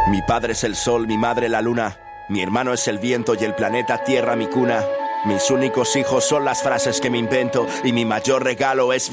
Mi padre es el sol, mi madre la luna. Mi hermano es el viento y el planeta Tierra mi cuna. Mis únicos hijos son las frases que me invento y mi mayor regalo es